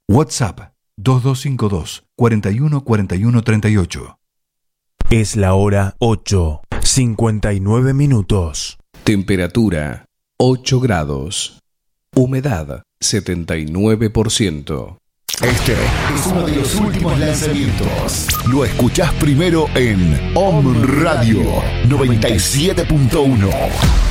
WhatsApp 2252 41 41 38. Es la hora 8:59. Temperatura 8 grados. Humedad 79%. Este es uno de los últimos lanzamientos. Lo escuchás primero en Om Radio 97.1.